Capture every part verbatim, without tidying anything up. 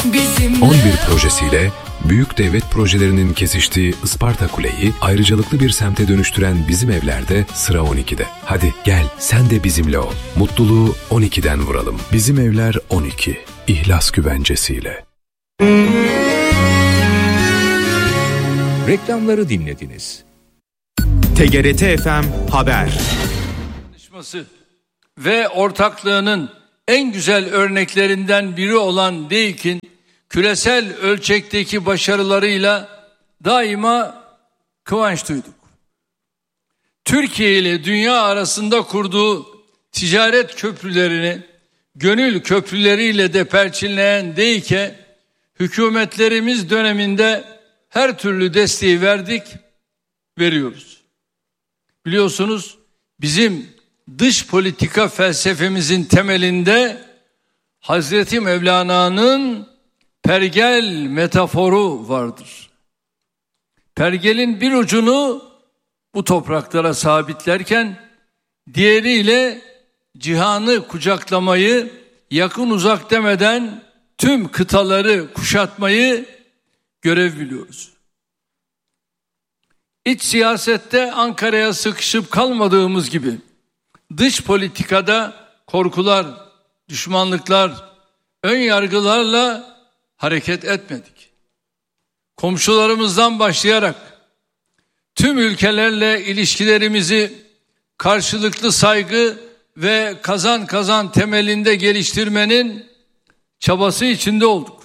on bir projesiyle büyük devlet projelerinin kesiştiği Isparta Kule'yi ayrıcalıklı bir semte dönüştüren Bizim Evler'de sıra on ikide. Hadi gel sen de bizimle ol. Mutluluğu on ikiden vuralım. Bizim Evler on iki. İhlas güvencesiyle. Reklamları dinlediniz. T G R T F M Haber. Ve ortaklığının en güzel örneklerinden biri olan D İ K'in küresel ölçekteki başarılarıyla daima kıvanç duyduk. Türkiye ile dünya arasında kurduğu ticaret köprülerini gönül köprüleriyle de perçinleyen D İ K'e hükümetlerimiz döneminde her türlü desteği verdik, veriyoruz. Biliyorsunuz bizim dış politika felsefemizin temelinde Hazreti Mevlana'nın pergel metaforu vardır. Pergelin bir ucunu bu topraklara sabitlerken diğeriyle cihanı kucaklamayı, yakın uzak demeden tüm kıtaları kuşatmayı görev biliyoruz. İç siyasette Ankara'ya sıkışıp kalmadığımız gibi dış politikada korkular, düşmanlıklar, ön yargılarla hareket etmedik. Komşularımızdan başlayarak tüm ülkelerle ilişkilerimizi karşılıklı saygı ve kazan kazan temelinde geliştirmenin çabası içinde olduk.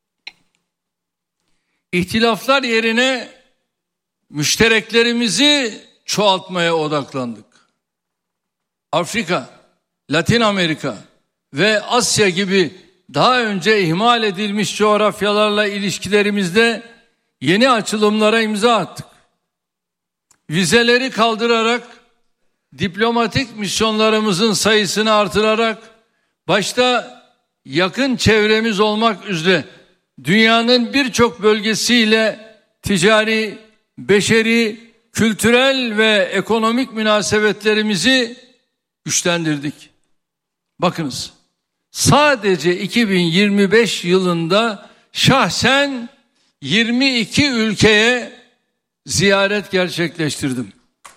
İhtilaflar yerine müştereklerimizi çoğaltmaya odaklandık. Afrika, Latin Amerika ve Asya gibi daha önce ihmal edilmiş coğrafyalarla ilişkilerimizde yeni açılımlara imza attık. Vizeleri kaldırarak, diplomatik misyonlarımızın sayısını artırarak, başta yakın çevremiz olmak üzere dünyanın birçok bölgesiyle ticari, beşeri, kültürel ve ekonomik münasebetlerimizi güçlendirdik. Bakınız, sadece iki bin yirmi beş yılında şahsen yirmi iki ülkeye ziyaret gerçekleştirdim.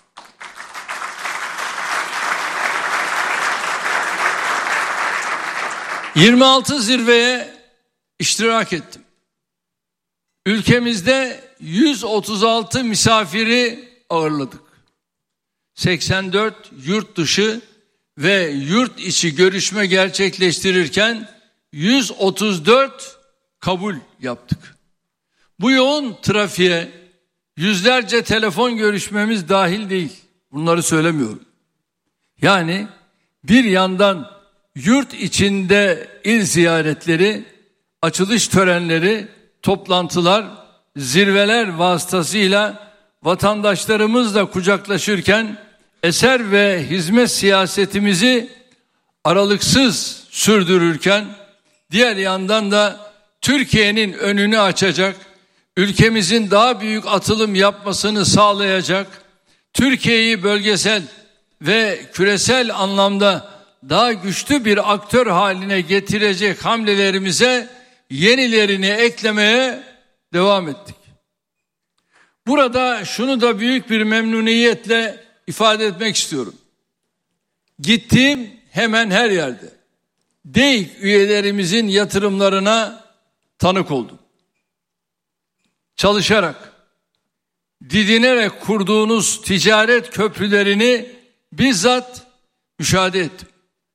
yirmi altı zirveye iştirak ettim. Ülkemizde yüz otuz altı misafiri ağırladık. seksen dört yurt dışı ve yurt içi görüşme gerçekleştirirken yüz otuz dört kabul yaptık. Bu yoğun trafiğe yüzlerce telefon görüşmemiz dahil değil. Bunları söylemiyorum. Yani bir yandan yurt içinde il ziyaretleri, açılış törenleri, toplantılar, zirveler vasıtasıyla vatandaşlarımızla kucaklaşırken eser ve hizmet siyasetimizi aralıksız sürdürürken diğer yandan da Türkiye'nin önünü açacak, ülkemizin daha büyük atılım yapmasını sağlayacak, Türkiye'yi bölgesel ve küresel anlamda daha güçlü bir aktör haline getirecek hamlelerimize yenilerini eklemeye devam ettik. Burada şunu da büyük bir memnuniyetle ifade etmek istiyorum. Gittiğim hemen her yerde D İ K üyelerimizin yatırımlarına tanık oldum. Çalışarak, didinerek kurduğunuz ticaret köprülerini bizzat müşahede ettim.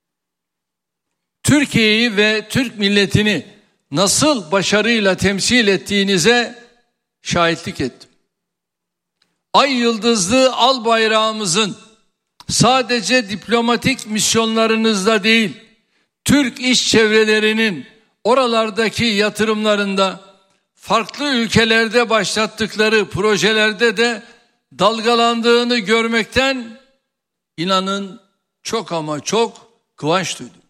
Türkiye'yi ve Türk milletini nasıl başarıyla temsil ettiğinize şahitlik ettim. Ay yıldızlı al bayrağımızın sadece diplomatik misyonlarınızda değil, Türk iş çevrelerinin oralardaki yatırımlarında, farklı ülkelerde başlattıkları projelerde de dalgalandığını görmekten inanın çok ama çok kıvanç duydum.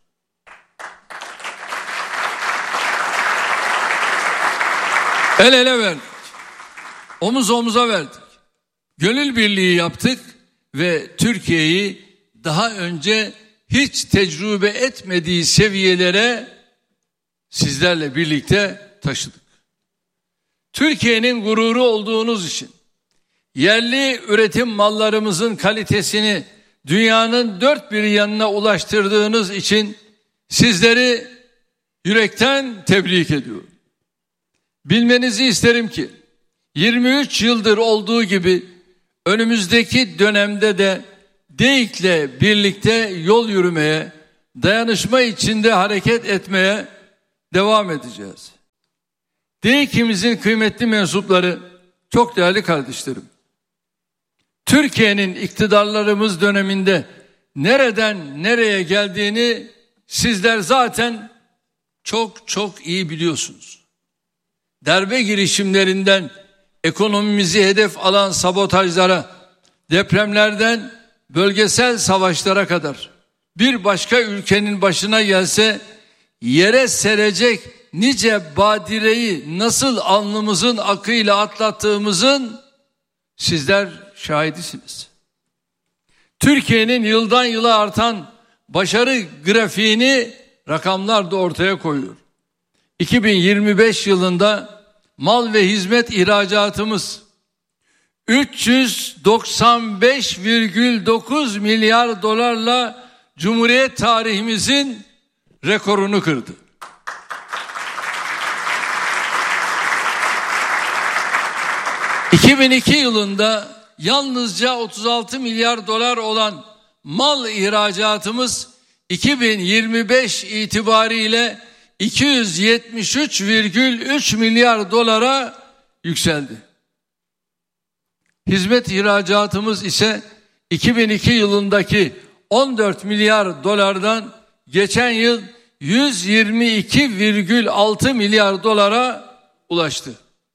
El ele verdik, omuz omuza verdik, gönül birliği yaptık ve Türkiye'yi daha önce hiç tecrübe etmediği seviyelere sizlerle birlikte taşıdık. Türkiye'nin gururu olduğunuz için, yerli üretim mallarımızın kalitesini dünyanın dört bir yanına ulaştırdığınız için sizleri yürekten tebrik ediyorum. Bilmenizi isterim ki yirmi üç yıldır olduğu gibi önümüzdeki dönemde de DEİK'le birlikte yol yürümeye, dayanışma içinde hareket etmeye devam edeceğiz. DEİK'imizin kıymetli mensupları, çok değerli kardeşlerim, Türkiye'nin iktidarlarımız döneminde nereden nereye geldiğini sizler zaten çok çok iyi biliyorsunuz. Darbe girişimlerinden ekonomimizi hedef alan sabotajlara, depremlerden bölgesel savaşlara kadar bir başka ülkenin başına gelse yere serecek nice badireyi nasıl alnımızın akıyla atlattığımızın sizler şahidisiniz. Türkiye'nin yıldan yıla artan başarı grafiğini rakamlar da ortaya koyuyor. iki bin yirmi beş yılında mal ve hizmet ihracatımız üç yüz doksan beş virgül dokuz milyar dolarla Cumhuriyet tarihimizin rekorunu kırdı. iki bin iki yılında yalnızca otuz altı milyar dolar olan mal ihracatımız iki bin yirmi beş itibariyle iki yüz yetmiş üç virgül üç milyar dolara yükseldi. Hizmet ihracatımız ise iki bin iki yılındaki on dört milyar dolardan geçen yıl yüz yirmi iki virgül altı milyar dolara ulaştı.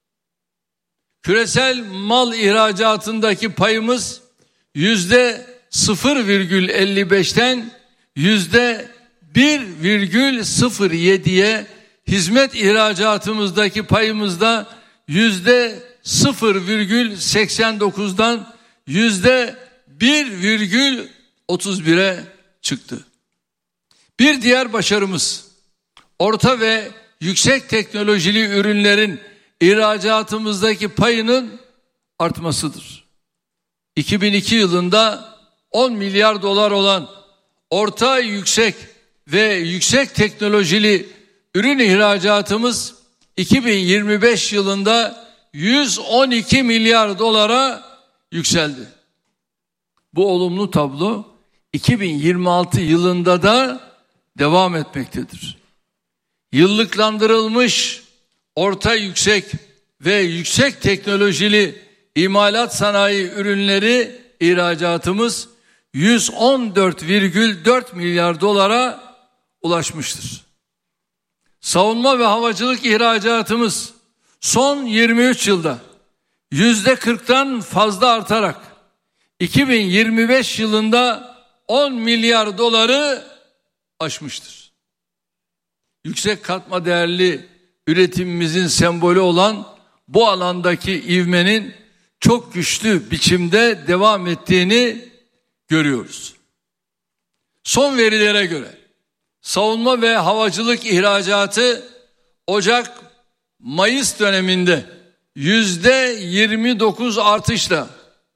Küresel mal ihracatındaki payımız yüzde sıfır virgül elli beşten yüzde bir virgül sıfır yediye, hizmet ihracatımızdaki payımızda yüzde sıfır virgül seksen dokuzdan yüzde bir virgül otuz bire çıktı. Bir diğer başarımız orta ve yüksek teknolojili ürünlerin ihracatımızdaki payının artmasıdır. iki bin iki yılında on milyar dolar olan orta, yüksek ve yüksek teknolojili ürün ihracatımız iki bin yirmi beş yılında yüz on iki milyar dolara yükseldi. Bu olumlu tablo iki bin yirmi altı yılında da devam etmektedir. Yıllıklandırılmış orta, yüksek ve yüksek teknolojili imalat sanayi ürünleri ihracatımız yüz on dört virgül dört milyar dolara ulaşmıştır. Savunma ve havacılık ihracatımız son yirmi üç yılda yüzde kırktan fazla artarak iki bin yirmi beş yılında on milyar doları aşmıştır. Yüksek katma değerli üretimimizin sembolü olan bu alandaki ivmenin çok güçlü biçimde devam ettiğini görüyoruz. Son verilere göre savunma ve havacılık ihracatı Ocak-Mayıs döneminde yüzde yirmi dokuz artışla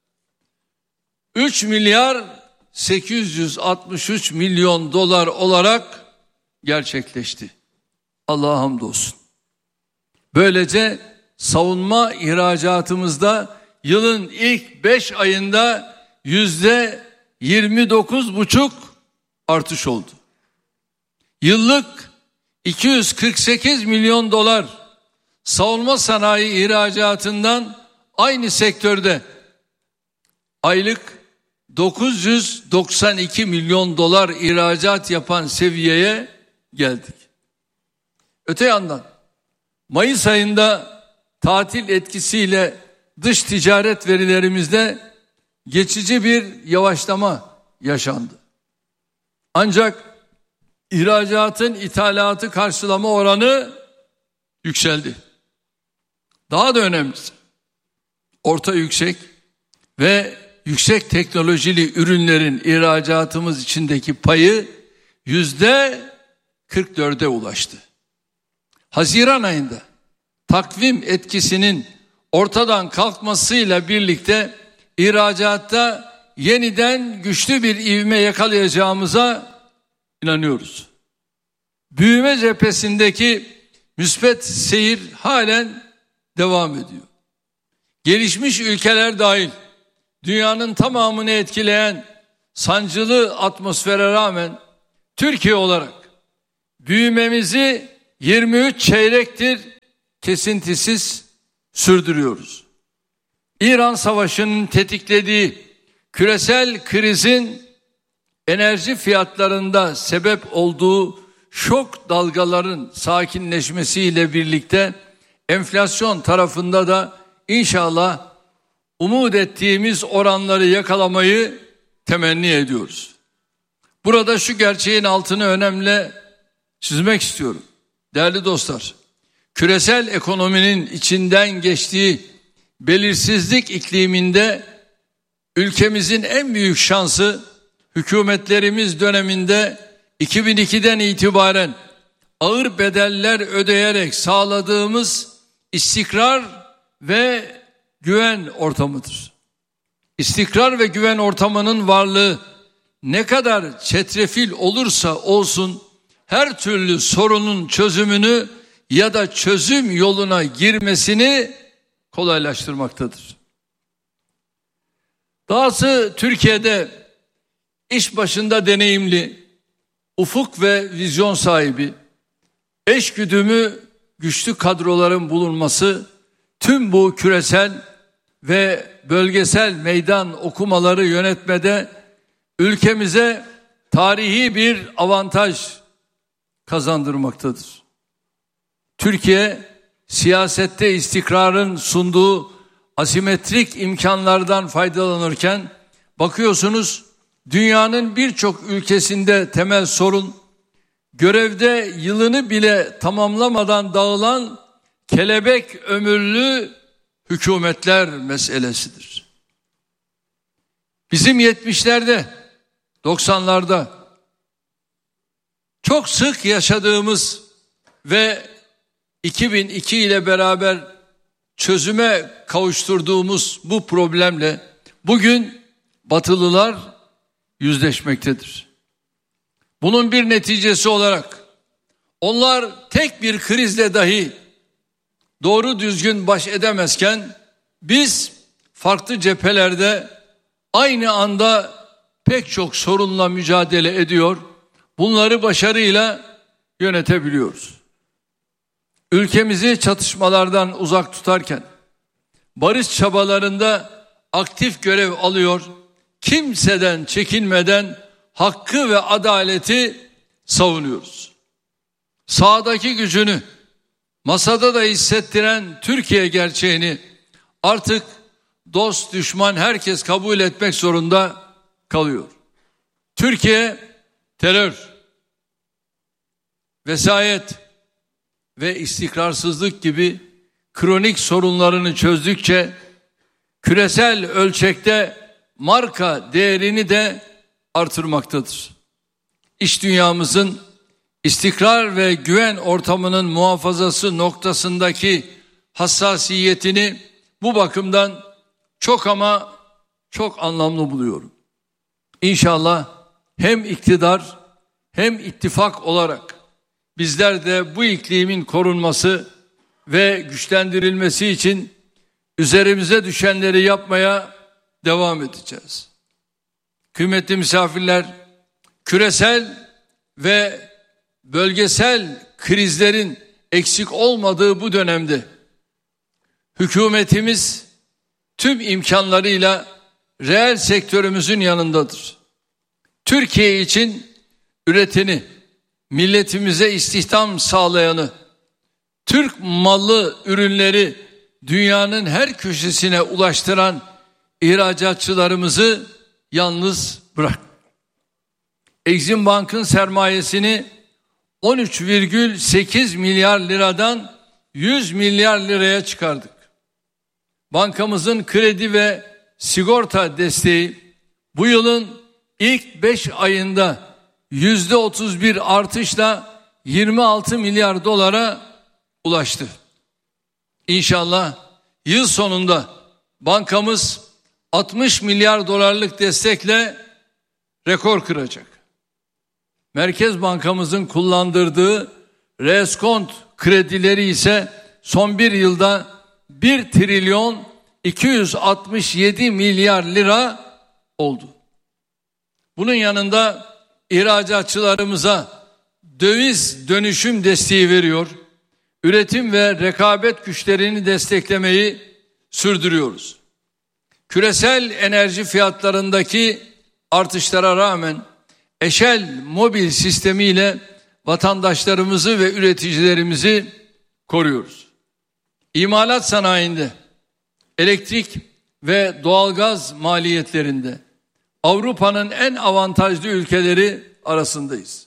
üç milyar sekiz yüz altmış üç milyon dolar olarak gerçekleşti. Allah'a hamdolsun. Böylece savunma ihracatımızda yılın ilk beş ayında yüzde yirmi dokuz buçuk artış oldu. Yıllık iki yüz kırk sekiz milyon dolar savunma sanayi ihracatından aynı sektörde aylık dokuz yüz doksan iki milyon dolar ihracat yapan seviyeye geldik. Öte yandan Mayıs ayında tatil etkisiyle dış ticaret verilerimizde geçici bir yavaşlama yaşandı. Ancak ihracatın ithalatı karşılama oranı yükseldi. Daha da önemlisi, orta, yüksek ve yüksek teknolojili ürünlerin ihracatımız içindeki payı yüzde kırk dörde ulaştı. Haziran ayında takvim etkisinin ortadan kalkmasıyla birlikte ihracatta yeniden güçlü bir ivme yakalayacağımıza inanıyoruz. Büyüme cephesindeki müspet seyir halen devam ediyor. Gelişmiş ülkeler dahil dünyanın tamamını etkileyen sancılı atmosfere rağmen Türkiye olarak büyümemizi yirmi üç çeyrektir kesintisiz sürdürüyoruz. İran Savaşı'nın tetiklediği küresel krizin enerji fiyatlarında sebep olduğu şok dalgaların sakinleşmesiyle birlikte enflasyon tarafında da inşallah umut ettiğimiz oranları yakalamayı temenni ediyoruz. Burada şu gerçeğin altını önemli çizmek istiyorum. Değerli dostlar, küresel ekonominin içinden geçtiği belirsizlik ikliminde ülkemizin en büyük şansı hükümetlerimiz döneminde iki bin ikiden itibaren ağır bedeller ödeyerek sağladığımız istikrar ve güven ortamıdır. İstikrar ve güven ortamının varlığı ne kadar çetrefil olursa olsun her türlü sorunun çözümünü ya da çözüm yoluna girmesini kolaylaştırmaktadır. Dahası Türkiye'de iş başında deneyimli, ufuk ve vizyon sahibi, eşgüdümü güçlü kadroların bulunması tüm bu küresel ve bölgesel meydan okumaları yönetmede ülkemize tarihi bir avantaj kazandırmaktadır. Türkiye siyasette istikrarın sunduğu asimetrik imkanlardan faydalanırken bakıyorsunuz dünyanın birçok ülkesinde temel sorun görevde yılını bile tamamlamadan dağılan kelebek ömürlü hükümetler meselesidir. Bizim yetmişlerde, doksanlarda çok sık yaşadığımız ve iki bin iki ile beraber çözüme kavuşturduğumuz bu problemle bugün Batılılar yüzleşmektedir. Bunun bir neticesi olarak onlar tek bir krizle dahi doğru düzgün baş edemezken biz farklı cephelerde aynı anda pek çok sorunla mücadele ediyor, bunları başarıyla yönetebiliyoruz. Ülkemizi çatışmalardan uzak tutarken barış çabalarında aktif görev alıyor, kimseden çekinmeden hakkı ve adaleti savunuyoruz. Sahadaki gücünü masada da hissettiren Türkiye gerçeğini artık dost düşman herkes kabul etmek zorunda kalıyor. Türkiye terör, vesayet ve istikrarsızlık gibi kronik sorunlarını çözdükçe küresel ölçekte marka değerini de artırmaktadır. İş dünyamızın istikrar ve güven ortamının muhafazası noktasındaki hassasiyetini bu bakımdan çok ama çok anlamlı buluyorum. İnşallah hem iktidar hem ittifak olarak bizler de bu iklimin korunması ve güçlendirilmesi için üzerimize düşenleri yapmaya devam edeceğiz. Kıymetli misafirler, küresel ve bölgesel krizlerin eksik olmadığı bu dönemde hükümetimiz tüm imkanlarıyla reel sektörümüzün yanındadır. Türkiye için üreteni, milletimize istihdam sağlayanı, Türk malı ürünleri dünyanın her köşesine ulaştıran ihracatçılarımızı yalnız bırak. Exim Bank'ın sermayesini on üç virgül sekiz milyar liradan yüz milyar liraya çıkardık. Bankamızın kredi ve sigorta desteği bu yılın ilk beş ayında yüzde otuz bir artışla yirmi altı milyar dolara ulaştı. İnşallah yıl sonunda bankamız altmış milyar dolarlık destekle rekor kıracak. Merkez Bankamızın kullandırdığı reskont kredileri ise son bir yılda bir trilyon iki yüz altmış yedi milyar lira oldu. Bunun yanında ihracatçılarımıza döviz dönüşüm desteği veriyor. Üretim ve rekabet güçlerini desteklemeyi sürdürüyoruz. Küresel enerji fiyatlarındaki artışlara rağmen Eşel mobil sistemiyle vatandaşlarımızı ve üreticilerimizi koruyoruz. İmalat sanayinde, elektrik ve doğalgaz maliyetlerinde Avrupa'nın en avantajlı ülkeleri arasındayız.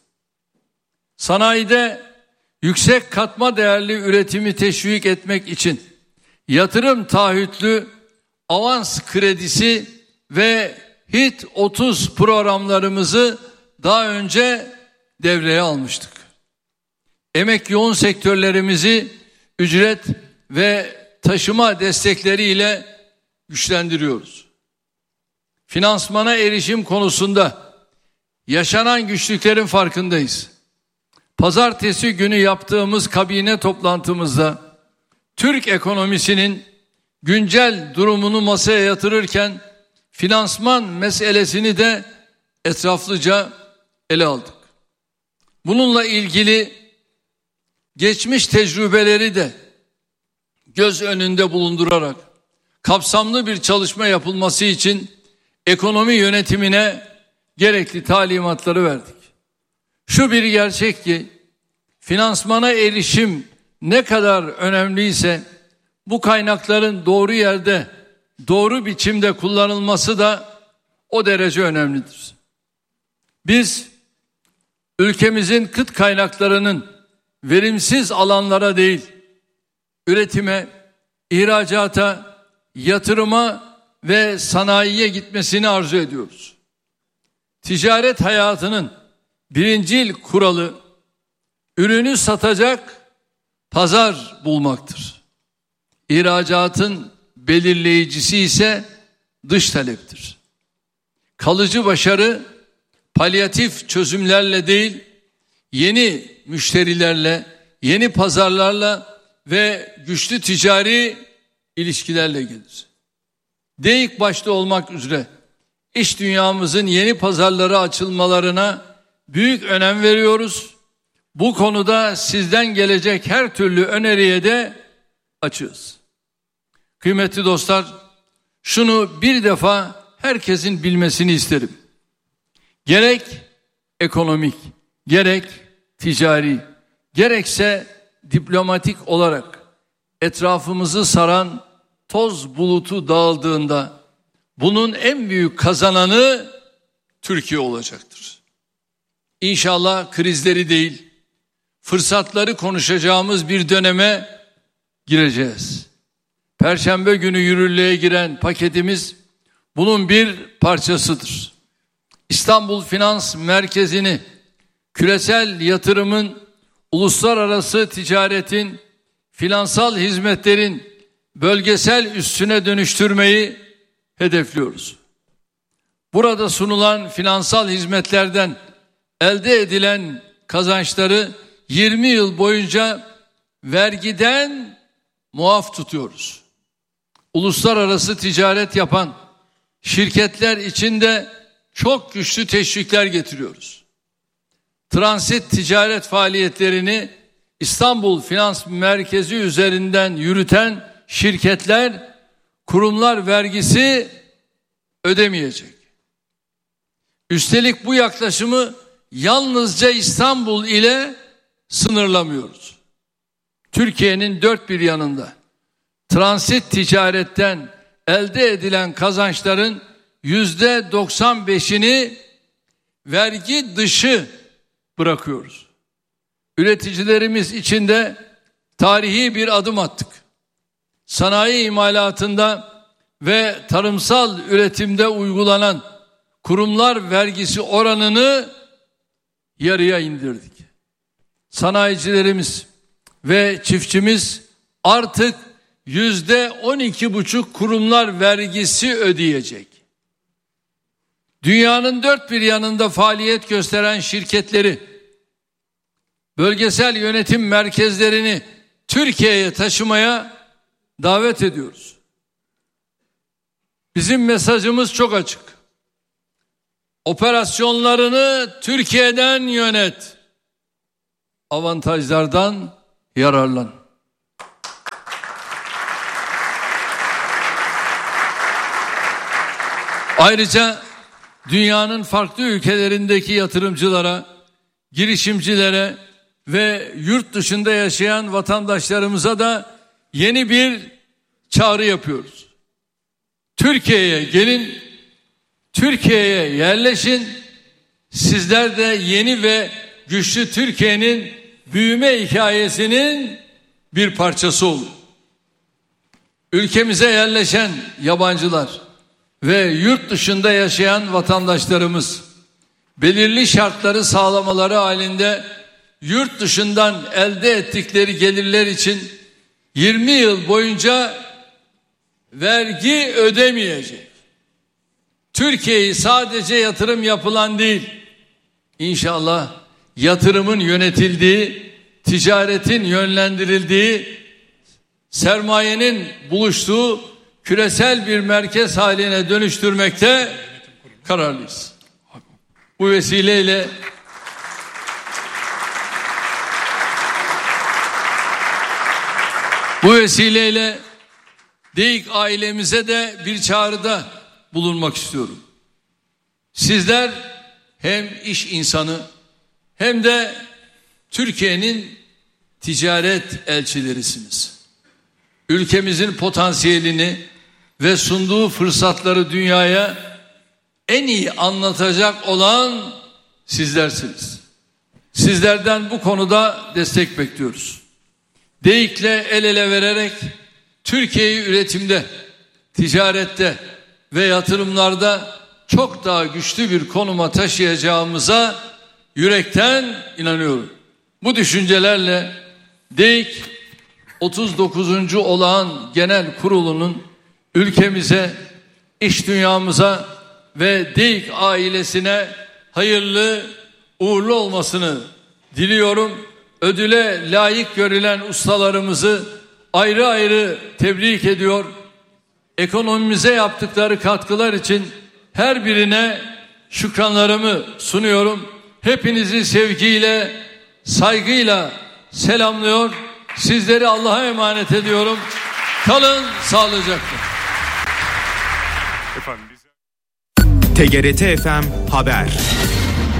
Sanayide yüksek katma değerli üretimi teşvik etmek için yatırım taahhütlü avans kredisi ve HİT otuz programlarımızı daha önce devreye almıştık. Emek yoğun sektörlerimizi ücret ve taşıma destekleriyle güçlendiriyoruz. Finansmana erişim konusunda yaşanan güçlüklerin farkındayız. Pazartesi günü yaptığımız kabine toplantımızda Türk ekonomisinin güncel durumunu masaya yatırırken finansman meselesini de etraflıca ele aldık. Bununla ilgili geçmiş tecrübeleri de göz önünde bulundurarak kapsamlı bir çalışma yapılması için ekonomi yönetimine gerekli talimatları verdik. Şu bir gerçek ki finansmana erişim ne kadar önemliyse bu kaynakların doğru yerde, doğru biçimde kullanılması da o derece önemlidir. Biz ülkemizin kıt kaynaklarının verimsiz alanlara değil, üretime, ihracata, yatırıma ve sanayiye gitmesini arzu ediyoruz. Ticaret hayatının birincil kuralı ürünü satacak pazar bulmaktır. İhracatın belirleyicisi ise dış taleptir. Kalıcı başarı palyatif çözümlerle değil, yeni müşterilerle, yeni pazarlarla ve güçlü ticari ilişkilerle gelir. DEİK başta olmak üzere iş dünyamızın yeni pazarlara açılmalarına büyük önem veriyoruz. Bu konuda sizden gelecek her türlü öneriye de açığız. Kıymetli dostlar, şunu bir defa herkesin bilmesini isterim. Gerek ekonomik, gerek ticari, gerekse diplomatik olarak etrafımızı saran toz bulutu dağıldığında bunun en büyük kazananı Türkiye olacaktır. İnşallah krizleri değil, fırsatları konuşacağımız bir döneme gireceğiz. Perşembe günü yürürlüğe giren paketimiz bunun bir parçasıdır. İstanbul Finans Merkezi'ni küresel yatırımın, uluslararası ticaretin, finansal hizmetlerin bölgesel üssüne dönüştürmeyi hedefliyoruz. Burada sunulan finansal hizmetlerden elde edilen kazançları yirmi yıl boyunca vergiden muaf tutuyoruz. Uluslararası ticaret yapan şirketler için de çok güçlü teşvikler getiriyoruz. Transit ticaret faaliyetlerini İstanbul Finans Merkezi üzerinden yürüten şirketler kurumlar vergisi ödemeyecek. Üstelik bu yaklaşımı yalnızca İstanbul ile sınırlamıyoruz. Türkiye'nin dört bir yanında transit ticaretten elde edilen kazançların yüzde doksan beşini vergi dışı bırakıyoruz. Üreticilerimiz için de tarihi bir adım attık. Sanayi imalatında ve tarımsal üretimde uygulanan kurumlar vergisi oranını yarıya indirdik. Sanayicilerimiz ve çiftçimiz artık yüzde on iki buçuk kurumlar vergisi ödeyecek. Dünyanın dört bir yanında faaliyet gösteren şirketleri, bölgesel yönetim merkezlerini Türkiye'ye taşımaya davet ediyoruz. Bizim mesajımız çok açık. Operasyonlarını Türkiye'den yönet. Avantajlardan yararlan. Ayrıca dünyanın farklı ülkelerindeki yatırımcılara, girişimcilere ve yurt dışında yaşayan vatandaşlarımıza da yeni bir çağrı yapıyoruz. Türkiye'ye gelin, Türkiye'ye yerleşin. Sizler de yeni ve güçlü Türkiye'nin büyüme hikayesinin bir parçası olun. Ülkemize yerleşen yabancılar ve yurt dışında yaşayan vatandaşlarımız belirli şartları sağlamaları halinde yurt dışından elde ettikleri gelirler için yirmi yıl boyunca vergi ödemeyecek. Türkiye'yi sadece yatırım yapılan değil, İnşallah yatırımın yönetildiği, ticaretin yönlendirildiği, sermayenin buluştuğu küresel bir merkez haline dönüştürmekte kararlıyız. Bu vesileyle bu vesileyle DEİK ailemize de bir çağrıda bulunmak istiyorum. Sizler hem iş insanı hem de Türkiye'nin ticaret elçilerisiniz. Ülkemizin potansiyelini ve sunduğu fırsatları dünyaya en iyi anlatacak olan sizlersiniz. Sizlerden bu konuda destek bekliyoruz. DEİK'le el ele vererek Türkiye'yi üretimde, ticarette ve yatırımlarda çok daha güçlü bir konuma taşıyacağımıza yürekten inanıyorum. Bu düşüncelerle DEİK otuz dokuzuncu Olağan Genel Kurulu'nun ülkemize, iş dünyamıza ve DEİK ailesine hayırlı, uğurlu olmasını diliyorum. Ödüle layık görülen ustalarımızı ayrı ayrı tebrik ediyor. Ekonomimize yaptıkları katkılar için her birine şükranlarımı sunuyorum. Hepinizi sevgiyle, saygıyla selamlıyor. Sizleri Allah'a emanet ediyorum. Kalın sağlıcakla. T G R T F M Haber.